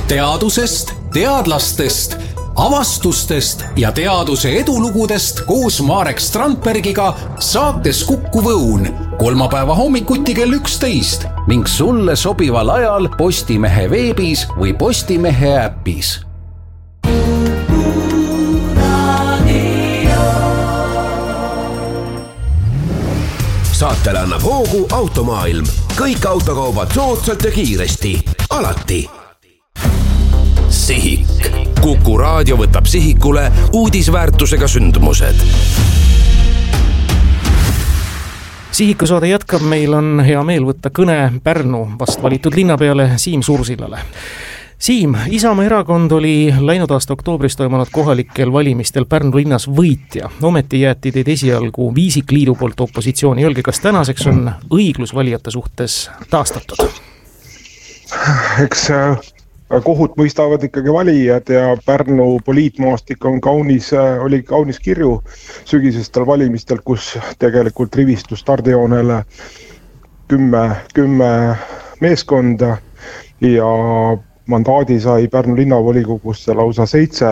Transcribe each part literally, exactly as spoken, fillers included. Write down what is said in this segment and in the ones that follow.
Teadusest, teadlastest, avastustest ja teaduse edulugudest koos Marek Strandbergiga saates Kuku Võun kolmapäeva hommikuti kell üksteist ning sulle sobival ajal Postimehe veebis või Postimehe äpis. Saatele annab hoogu Automaailm. Kõik autokaubad soodsalt ja kiiresti. Alati. Sihik. Kuku raadio võtab sihikule uudisväärtusega sündmused. Sihiku saade jätkab, meil on hea meel võtta kõne Pärnu vast valitud linnapeale Siim Suursillale. Siim, Isamaa erakond oli läinud aasta oktoobris toimunud kohalikel valimistel Pärnu linnas võitja. Ometi jäeti teid esialgu Viisikliidu poolt opositsiooni. Öelge, kas tänaseks on õiglus valijate suhtes taastatud? Eks kohut mõistavad ikkagi valijad ja Pärnu poliitmaastik on kaunis, oli kaunis kirju sügisestel valimistel, kus tegelikult rivistus stardijoonele kümme, kümme meeskonda ja mandaadi sai Pärnu linnavolikogusse lausa seitse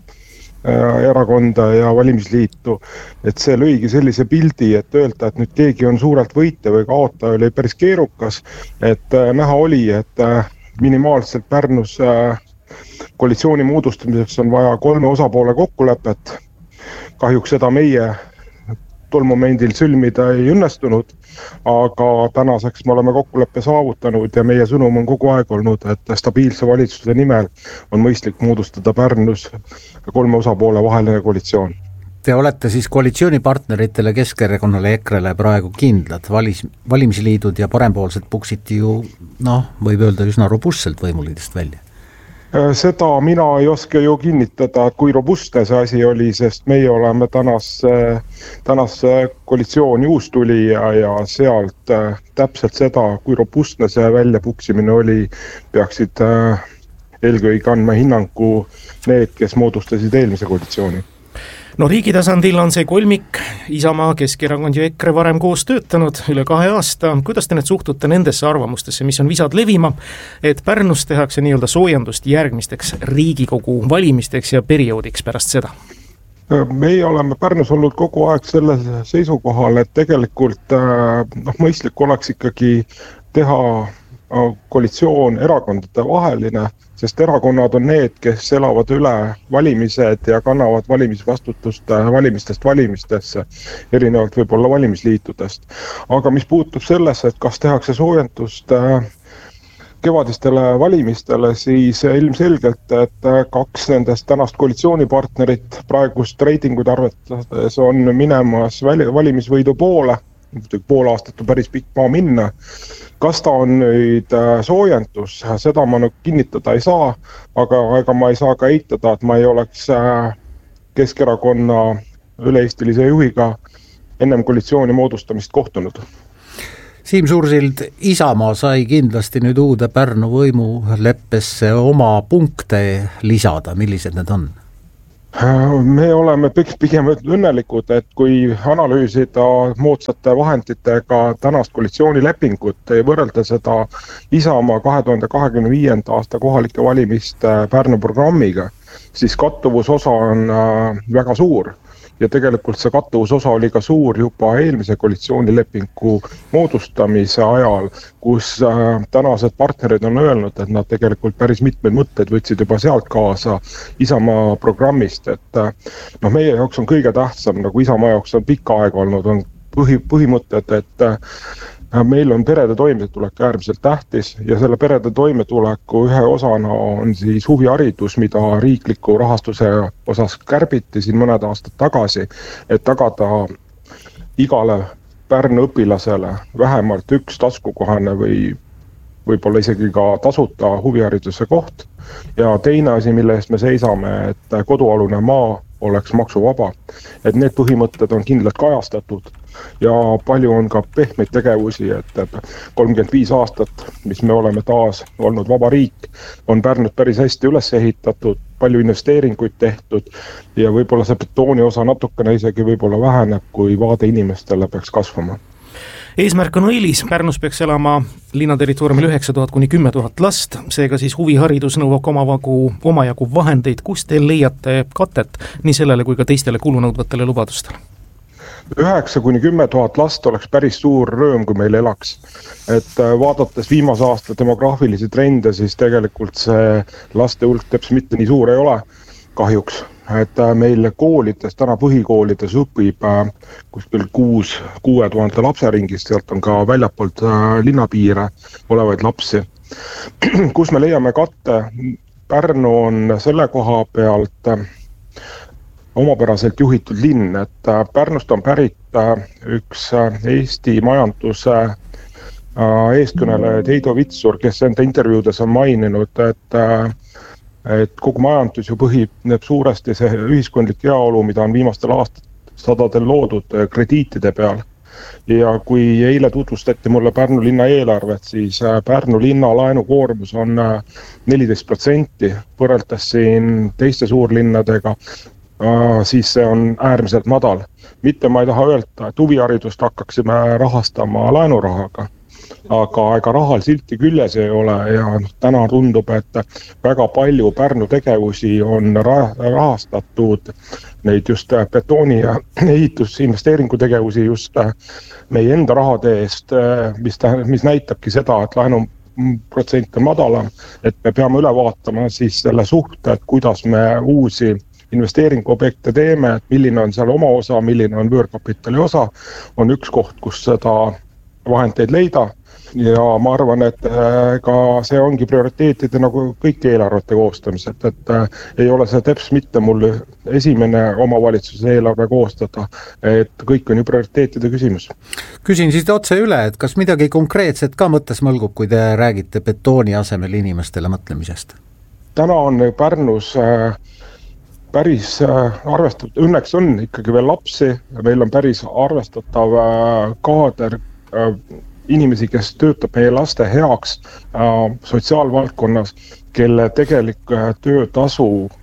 erakonda ja valimisliitu. Et see lõigi sellise pildi, et öelda, et nüüd keegi on suurelt võitja või kaotaja, oli päris keerukas. Et näha oli, et minimaalselt Pärnus koalitsiooni moodustamiseks on vaja kolme osapoole kokkulepet. Kahjuks seda meie tol momendil sõlmida ei õnnestunud, aga tänaseks me oleme kokkuleppe saavutanud ja meie sõnum on kogu aeg olnud, et stabiilse valitsuse nimel on mõistlik moodustada Pärnus kolme osapoole vaheline koalitsioon. Te olete siis koalitsioonipartneritele Keskerakonnale ja Ekrele praegu kindlad. Valis, valimisliidud ja parempoolsed puksiti ju, noh, võib öelda üsna robustselt võimuliidest välja. Seda mina ei oska ju kinnitada, kui robustne see asi oli, sest meie oleme tänas, tänas koalitsiooni uus tuli ja, ja sealt täpselt seda, kui robustne see välja puksimine oli, peaksid eelkõige andma hinnangu need, kes moodustasid eelmise koalitsiooni. No riigi tasandil on see kolmik, Isamaa, Keskerakond ja Ekre varem koos töötanud üle kahe aasta. Kuidas te need suhtute nendesse arvamustesse, mis on visad levima, et Pärnus tehakse nii-öelda soojendust järgmisteks Riigikogu valimisteks ja perioodiks pärast seda? Meie oleme Pärnus olnud kogu aeg selle seisukohal, et tegelikult noh, mõistlik oleks ikkagi teha koalitsioon erakondade vaheline, sest erakonnad on need, kes elavad üle valimised ja kannavad valimisvastutust valimistest valimistesse, erinevalt võib-olla valimisliitudest. Aga mis puutub sellesse, et kas tehakse soojendust kevadistele valimistele, siis ilmselgelt, et kaks nendest tänast koalitsioonipartnerit praegust reitinguid arvetades on minemas valimisvõidu poole, pool aastat on päris pikk maa minna. Kas ta on nüüd soojendus, seda ma nüüd kinnitada ei saa, aga ega ma ei saa ka eitada, et ma ei oleks Keskerakonna üle-eestilise juhiga ennem koalitsiooni moodustamist kohtunud. Siim Suursild, Isamaa sai kindlasti nüüd uude Pärnu võimuleppesse oma punkte lisada. Millised need on? Me oleme pigem õnnelikud, et kui analüüsida moodsate vahenditega tänast koalitsioonilepingut ja võrrelda seda Isamaa kahe tuhande kahekümne viienda aasta kohalike valimiste Pärnu programmiga, siis kattuvusosa on väga suur. Ja tegelikult see kattuvusosa oli ka suur juba eelmise koalitsioonilepingu moodustamise ajal, kus tänased partnerid on öelnud, et nad tegelikult päris mitmeid mõtteid võtsid juba sealt kaasa Isamaa programmist. Et no, meie jaoks on kõige tähtsam, nagu Isamaa jaoks on pikka aega olnud, on põhi, põhimõtted, et meil on perede toimetulek äärmiselt tähtis ja selle perede toimetuleku ühe osana on siis huviharidus, mida riikliku rahastuse osas kärbiti siin mõned aastad tagasi, et tagada igale Pärnu õpilasele vähemalt üks taskukohane või võib-olla isegi ka tasuta huvihariduse koht. Ja teine asi, mille eest me seisame, et kodualune maa oleks maksuvaba. Et need põhimõtted on kindlalt kajastatud ja palju on ka pehmeid tegevusi, et kolmkümmend viis aastat, mis me oleme taas olnud vaba riik, on Pärnut päris hästi üles ehitatud, palju investeeringuid tehtud ja võib-olla see betooni osa natukene isegi võib-olla väheneb, kui vaade inimestele peaks kasvama. Eesmärk on õilis, Pärnus peaks elama linna territooriumil üheksa tuhat kuni kümme tuhat last, seega siis huviharidus nõuab omavagu, omajagu vahendeid, kus te leiate katet nii sellele kui ka teistele kulunõudvatele lubadustele? üheksa kuni kümme tuhat last oleks päris suur rõõm, kui meil elaks. Et vaadates viimase aasta demograafilisi trende, siis tegelikult see laste hulk teps mitte nii suur ei ole, kahjuks. Et meil koolides, täna põhikoolides õpib kuskil kuus, kuue tuhande lapse ringist, sealt on ka väljapoolt linnapiire olevaid lapsi. Kus me leiame katte? Pärnu on selle koha pealt omapäraselt juhitud linn, et Pärnust on pärit üks Eesti majanduse eeskõneleja Heido Vitsur, kes enda intervjuudes on maininud, et et kogu majandus ju põhineb suuresti see ühiskondlik heaolu, mida on viimastel aastasadadel loodud krediitide peal. Ja kui eile tutvustati mulle Pärnu linna eelarvet, siis Pärnu linna laenukoormus on neliteist protsenti, võrreldes siin teiste suurlinnadega, siis see on äärmiselt madal. Mitte ma ei taha öelda, et huviharidust hakkaksime rahastama laenurahaga, aga ega rahal silti küljes ei ole ja täna tundub, et väga palju Pärnu tegevusi on rahastatud neid just betooni ja ehitusinvesteeringu tegevusi just meie enda rahade eest, mis, mis näitabki seda, et laenu protsent on madalam, et me peame üle vaatama siis selle suhte, et kuidas me uusi investeeringuobjekte teeme, et milline on seal oma osa, milline on võõrkapitali osa, on üks koht, kus seda vahendeid leida ja ma arvan, et ka see ongi prioriteetide nagu kõik eelarvete koostamised, et ei ole see teps mitte mul esimene omavalitsuse eelarve koostada, et kõik on ju prioriteetide küsimus. Küsin siis otse üle, et kas midagi konkreetset ka mõttes mõlgub, kui te räägite betooni asemel inimestele mõtlemisest? Täna on Pärnus päris arvestatud, õnneks on ikkagi veel lapsi, meil on päris arvestatav kaader inimesi, kes töötab meie laste heaks sotsiaalvaldkonnas, kelle tegelik töötasu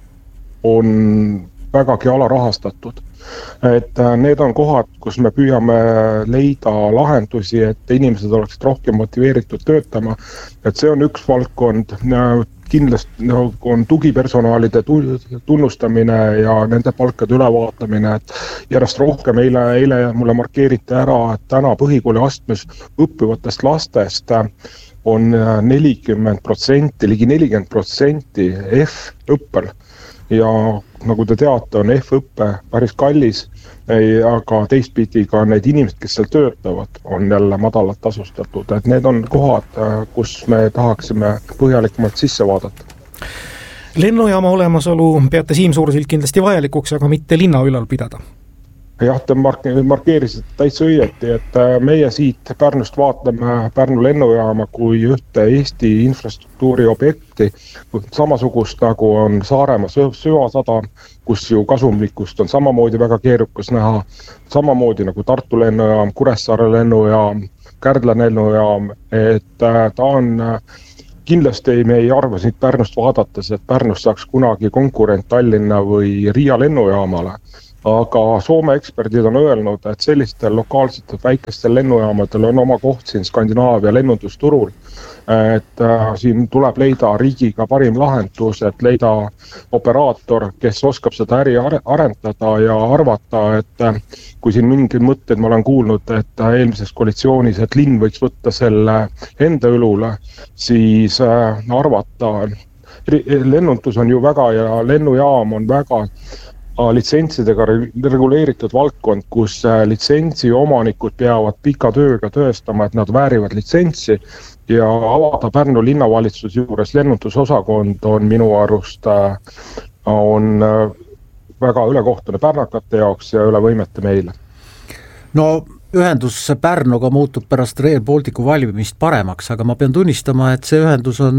on vägagi alarahastatud. Et need on kohad, kus me püüame leida lahendusi, et inimesed oleksid rohkem motiveeritud töötama. Et see on üks valdkond, kindlasti on tugipersonaalide tunnustamine ja nende palkade ülevaatamine, et järjest rohkem eile, eile mulle markeeriti ära, et täna põhikooli astmes õppivatest lastest on nelikümmend protsenti, ligi nelikümmend protsenti F-õppel. Ja nagu te teate, on F-õppe päris kallis, aga teistpidi ka need inimesed, kes seal töötavad, on jälle madalalt tasustatud. Et need on kohad, kus me tahaksime põhjalikumalt sisse vaadata. Lennujaama olemasolu peate Siim Suursild kindlasti vajalikuks, aga mitte linna ülal pidada. Jah, te markeerisid täitsa õieti, et meie siit Pärnust vaatame Pärnu lennujaama kui ühte Eesti infrastruktuuri objekti, samasugust nagu on Saaremaa Süvasadam, kus ju kasumlikkust on samamoodi väga keerukas näha, samamoodi nagu Tartu lennujaam, Kuressaare lennujaam, Kärdla lennujaam, et ta on kindlasti me ei arva siit Pärnust vaadates, et Pärnust saaks kunagi konkurent Tallinna või Riia lennujaamale. Aga Soome eksperdid on öelnud, et sellistel lokaalsetel väikestel lennujaamadel on oma koht siin Skandinaavia lennundusturul. Et äh, siin tuleb leida riigiga parim lahendus, et leida operaator, kes oskab seda äri arendada ja arvata, et äh, kui siin mingid mõtted ma olen kuulnud, et äh, eelmises koalitsioonis, et linn võiks võtta selle enda õlule, siis äh, arvata, lennundus on ju väga ja lennujaam on väga litsentsidega reguleeritud valdkond, kus litsentsi omanikud peavad pika tööga tõestama, et nad väärivad litsentsi ja avada Pärnu linnavalitsus juures lennundusosakond on minu arust on väga ülekohtune pärnakate jaoks ja üle võimete meile. No ühendus Pärnuga muutub pärast Rail Balticu valmimist paremaks, aga ma pean tunnistama, et see ühendus on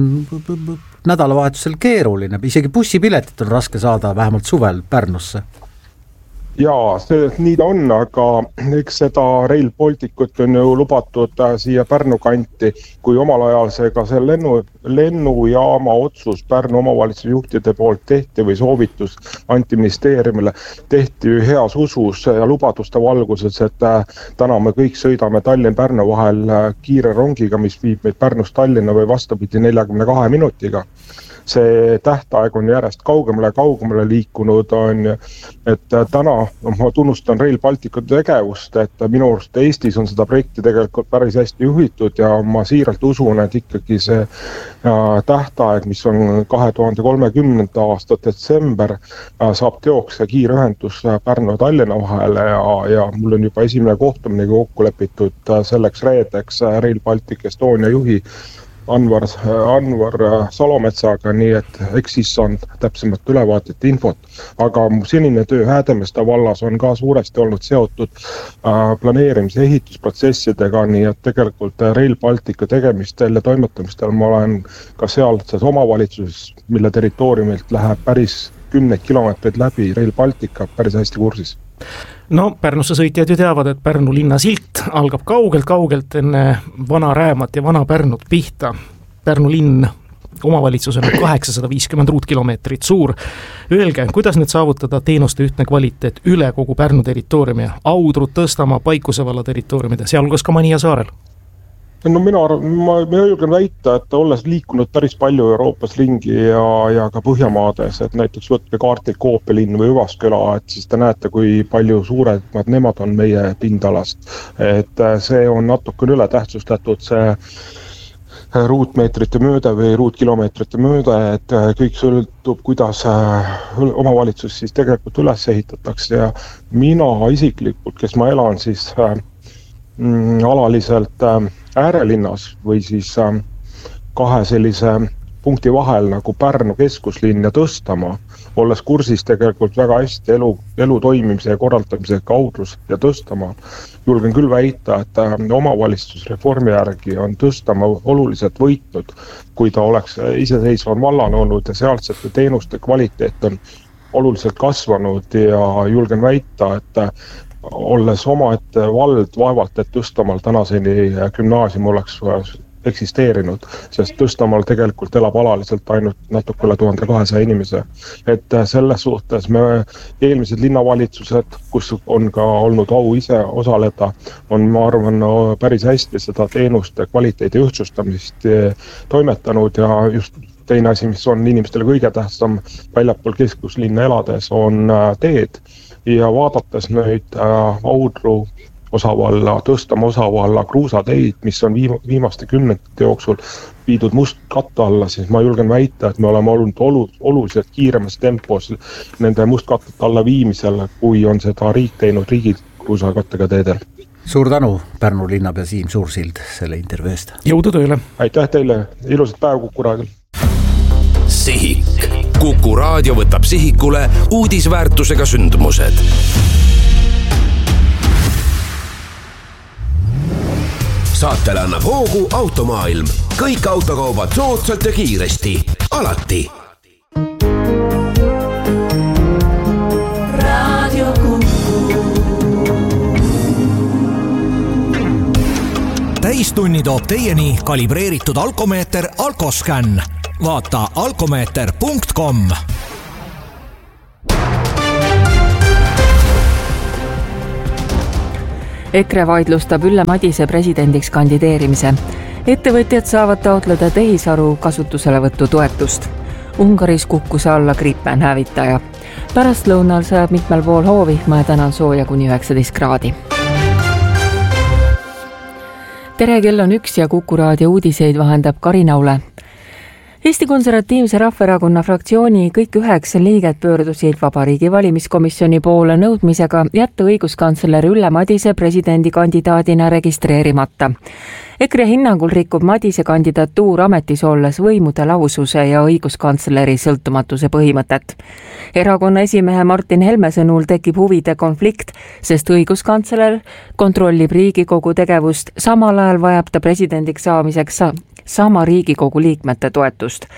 nädalavahetusel keeruline, isegi bussipiletit on raske saada vähemalt suvel Pärnusse. jaa, see nii ta on, aga eks seda Rail Balticut on ju lubatud siia Pärnu kanti, kui omal ajal see ka see lennu, lennujaama otsus Pärnu omavalitsuse juhtide poolt tehti või soovitus anti ministeeriumile, tehti ju heas usus ja lubaduste valguses, et täna me kõik sõidame Tallinn-Pärnu vahel kiire rongiga, mis viib meid Pärnust Tallinna või vastupidi neljakümne kahe minutiga. See tähtaeg on järjest kaugemale kaugemale liikunud, on, et täna ma tunnustan Rail Balticu tegevust, et minu arust Eestis on seda projekti tegelikult päris hästi juhitud ja ma siiralt usun, et ikkagi see tähtaeg, mis on kahe tuhande kolmekümnenda aasta detsember, saab teoks ja kiirühendus Pärnu ja Tallinna vahele ja, ja mul on juba esimene kohtumine kokku lepitud selleks reedeks Rail Baltic Estonia juhi Anvar, Anvar Salometsaga, nii et eks siis on täpsemalt ülevaadet infot. Aga senine töö Häädemeeste vallas on ka suuresti olnud seotud äh, planeerimise ehitusprotsessidega, nii et tegelikult Rail Baltica tegemistel ja toimetamistel ma olen ka sealses omavalitsuses, mille territooriumilt läheb päris kümneid kilomeetreid läbi Rail Baltica päris hästi kursis. No Pärnusse sõitjad ju teavad, et Pärnu linna silt algab kaugelt-kaugelt enne vana Räämat ja vana Pärnut pihta. Pärnu linn omavalitsusel on kaheksasada viiskümmend ruutkilomeetrit suur. Öelge, kuidas nüüd saavutada teenuste ühtne kvaliteet üle kogu Pärnu territooriumi, Audrut, Tõstamaa, Paikuse valla territooriumide, sealhulgas ka Manija saarel? No mina, ma, ma julgen väita, et olles liikunud päris palju Euroopas ringi ja, ja ka Põhjamaades, et näiteks võtke kaartil Koopelinn või Üvasküla, et siis te näete, kui palju suuremad nemad on meie pindalast. Et see on natuke üle tähtsustatud see ruutmeetrite mööda või ruutkilomeetrite mööda, et kõik sõltub, kuidas omavalitsus siis tegelikult üles ehitatakse ja mina isiklikult, kes ma elan siis mm, alaliselt äärelinnas või siis kahe sellise punkti vahel nagu Pärnu keskuslinn ja Tõstamaa, olles kursis tegelikult väga hästi elu, elu toimimise ja korraldamise Audrus ja Tõstamaa. Julgen küll väita, et omavalitsusreformi järgi on Tõstamaa oluliselt võitnud, kui ta oleks iseseisvan vallan olnud ja sealsete teenuste kvaliteet on oluliselt kasvanud ja julgen väita, et olles omaette vald vaevalt, et Tõstamaal tänaseni gümnaasium oleks eksisteerinud, sest Tõstamaal tegelikult elab alaliselt ainult natuke üle tuhande kahesaja inimese. Et selles suhtes me eelmised linnavalitsused, kus on ka olnud au ise osaleda, on, ma arvan, no, päris hästi seda teenuste kvaliteedi ühtsustamist toimetanud ja just teine asi, mis on inimestele kõige tähtsam väljapool keskuslinna elades, on teed. Ja vaadates nüüd äh, Audru osavalla, Tõstamaa osavalla kruusateid, mis on viim- viimaste kümnendite jooksul viidud must katta alla, siis ma julgen väita, et me oleme olnud olu- oluliselt kiiremas tempos nende must kattete alla viimisel, kui on seda riik teinud riigi kruusakattega teedel. Suur tänu, Pärnu linnapea Siim Suursild selle intervjuu eest. Jõudu tööle! Aitäh teile, ilusat päev Kuku raadil! Sihik. Kuku raadio võtab sihikule uudisväärtusega sündmused. Saatele annab hoogu Automaailm. Kõik autokaubad soodsalt ja kiiresti. Alati. Radio Kuku. Täistunni toob teieni kalibreeritud alkomeeter Alkoscan. Vaata alkomeeter punkt com. EKRE vaidlustab Ülle Madise presidendiks kandideerimise. Ettevõtjad saavad taotleda tehisaru kasutuselevõttu toetust. Ungaris kukkus alla Gripen hävitaja. Pärast lõunal sajab mitmel pool hoovihma ja täna on sooja kuni üheksateist kraadi. Tere, kell on üks ja Kuku raadio uudiseid vahendab Karin Aule. Eesti Konservatiivse Rahvaerakonna fraktsiooni kõik üheksa liiget pöördusid Vabariigi valimiskomisjoni poole nõudmisega jätta õiguskantsler Ülle Madise presidendikandidaadina registreerimata. EKRE hinnangul rikub Madise kandidatuur ametis olles võimude lahususe ja õiguskantsleri sõltumatuse põhimõtet. Erakonna esimehe Martin Helme sõnul tekib huvide konflikt, sest õiguskantsler kontrollib Riigikogu tegevust, samal ajal vajab ta presidendiks saamiseks sama Riigikogu liikmete toetust.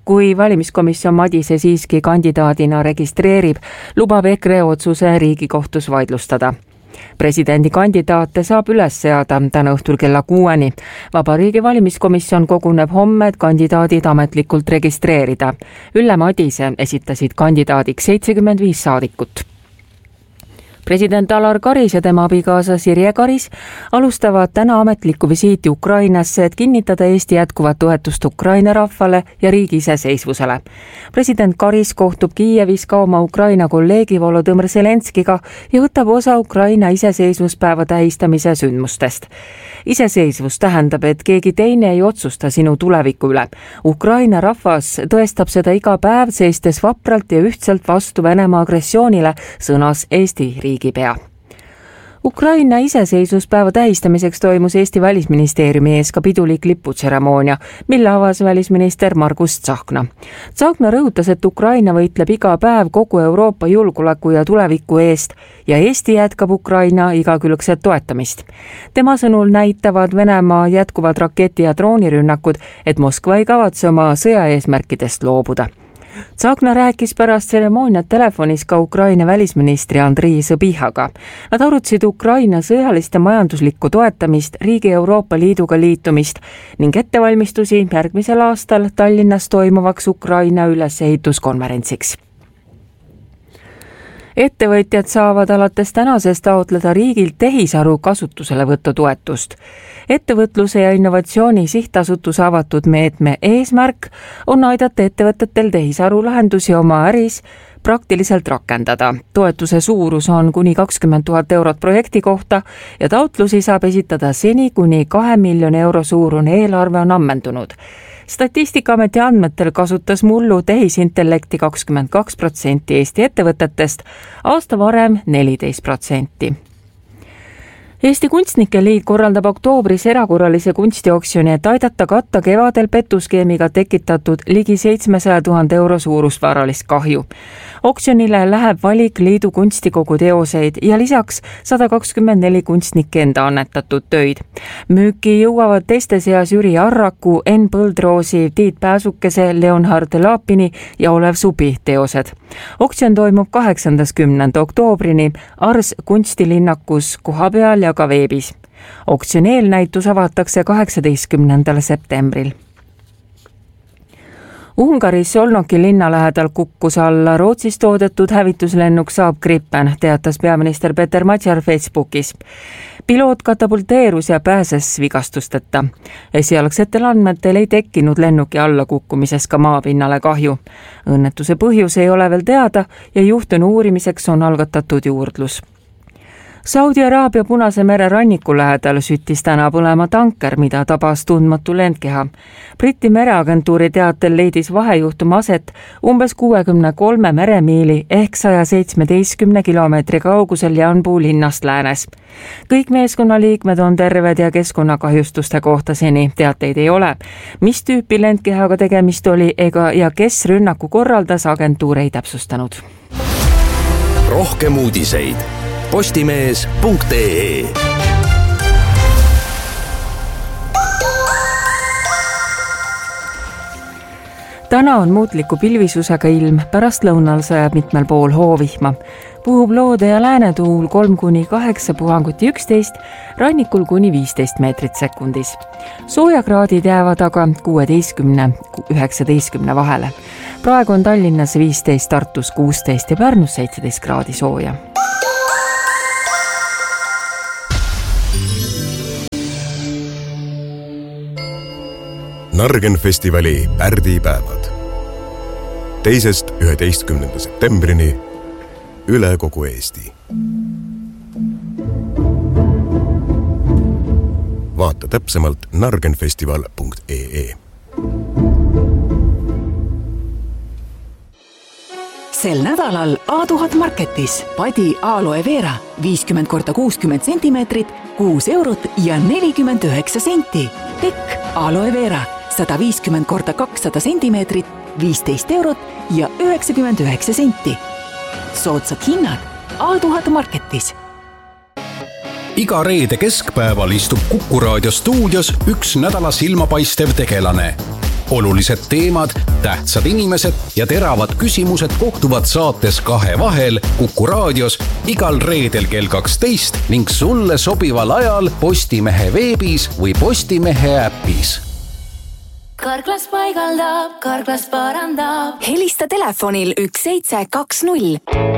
kui valimiskomisjon Madise siiski kandidaadina registreerib, lubab EKRE otsuse Riigikohtus vaidlustada. Presidendi kandidaate saab üles seada täna õhtul kella kuueni. Vabariigi valimiskomisjon koguneb homme, et kandidaadid ametlikult registreerida. Ülle Madise esitasid kandidaadiks seitsekümmend viis saadikut. President Alar Karis ja tema abikaasa Sirje Karis alustavad täna ametlikku visiiti Ukrainasse, et kinnitada Eesti jätkuvat toetust Ukraina rahvale ja riigi iseseisvusele. President Karis kohtub Kiievis ka oma Ukraina kolleegi Volodõmõr Zelenskiga ja võtab osa Ukraina iseseisvuspäeva tähistamise sündmustest. Iseseisvus tähendab, et keegi teine ei otsusta sinu tuleviku üle. Ukraina rahvas tõestab seda iga päev, seistes vapralt ja ühtselt vastu Venemaa agressioonile, sõnas Eesti riigipea. Ukraina iseseisvuspäeva tähistamiseks toimus Eesti välisministeeriumi ees ka pidulik liputseremoonia, mille avas välisminister Margus Tsahkna. Tsahkna rõhutas, et Ukraina võitleb iga päev kogu Euroopa julgeoleku ja tuleviku eest ja Eesti jätkab Ukraina igakülgset toetamist. Tema sõnul näitavad Venemaa jätkuvad raketi- ja droonirünnakud, et Moskva ei kavatse oma sõjaeesmärkidest loobuda. Tsahkna rääkis pärast tseremooniat telefonis ka Ukraina välisministri Andrii Sõbihaga. Nad arutasid Ukraina sõjalist ja majanduslikku toetamist, riigi Euroopa Liiduga liitumist ning ettevalmistusi järgmisel aastal Tallinnas toimuvaks Ukraina ülesehituskonverentsiks. Ettevõtjad saavad alates tänasest taotleda riigilt tehisaru kasutuselevõttu toetust. Ettevõtluse ja innovatsiooni sihtasutus avatud meetme eesmärk on aidata ettevõtetel tehisaru lahendusi oma äris praktiliselt rakendada. Toetuse suurus on kuni kakskümmend tuhat eurot projekti kohta ja taotlusi saab esitada seni, kuni kahe miljoni euro suurune eelarve on ammendunud. Statistikaameti andmetel kasutas mullu tehisintellekti kakskümmend kaks protsenti Eesti ettevõtetest, aasta varem neliteist protsenti. Eesti Kunstnike Liit korraldab oktoobris erakorralise kunstioksjoni, et aidata katta kevadel petuskeemiga tekitatud ligi seitsmesaja tuhande euro suurust varalist kahju. Oksjonile läheb valik liidu kunstikogu teoseid ja lisaks sada kakskümmend neli kunstnike enda annetatud töid. Müüki jõuavad teiste seas Jüri Arraku, Enn Põldroosi, Tiit Pääsukese, Leonhard Laapini ja Olev Subi teosed. Oksjon toimub kaheksandast kümnenda oktoobrini Ars kunstilinnakus kohapeal ja ka veebis. Oksjoni eelnäitus avatakse kaheksateistkümnendal septembril. Ungaris Solnoki linna lähedal kukkus alla Rootsis toodetud hävituslennuk Saab Gripen, teatas peaminister Peter Matjar Facebookis. Piloot katapulteerus ja pääses vigastusteta. Esialgsetel andmetel ei tekkinud lennuki alla kukkumises ka maapinnale kahju. Õnnetuse põhjus ei ole veel teada ja juhtunu uurimiseks on algatatud juurdlus. Saudi Araabia Punase mere ranniku lähedal süttis täna põlema tanker, mida tabas tundmatu lendkeha. Briti mereagentuuri teatel leidis vahejuhtum aset umbes kuuekümne kolme meremiili ehk saja seitsmeteistkümne kilomeetri kaugusel Janbu linnast läänes. Kõik meeskonnaliikmed on terved ja keskkonnakahjustuste kohta seni teateid ei ole. Mis tüüpi lendkehaga tegemist oli ega ja kes rünnaku korraldas, agentuur ei täpsustanud. Rohkem uudiseid postimees punkt ee. Täna on muutliku pilvisusega ilm, pärast lõunal sajab mitmel pool hoovihma. Puhub loode ja läänetuul kolm kuni kaheksa, puhanguti üksteist, rannikul kuni viisteist meetrit sekundis. Soojakraadid jäävad aga kuueteistkümne üheksateistkümne vahele. Praegu on Tallinnas viisteist, Tartus kuusteist ja Pärnus seitseteist kraadi sooja. Nargen festivali pärdipäevad. Teisest üheteistkümnenda septembrini üle kogu Eesti. Vaata täpsemalt nargenfestival punkt ee. Sel nädalal A tuhat Marketis padi aloe vera viiskümmend korda kuuskümmend sentimeetrit, kuus eurot ja nelikümmend üheksa senti. Tekk aloe vera sada viiskümmend korda kakssada sentimeetrit, viisteist eurot ja üheksakümmend üheksa senti. Soodsad hinnad A tuhat Marketis. Iga reede keskpäeval istub Kuku Raadio stuudios üks nädala silmapaistev tegelane. olulised teemad, tähtsad inimesed ja teravad küsimused kohtuvad saates Kahe vahel Kuku raadios igal reedel kell kaksteist ning sulle sobival ajal Postimehe veebis või Postimehe äpis. Karklas paigaldab, Karklas parandab. Helista telefonil üks seitse kaks null.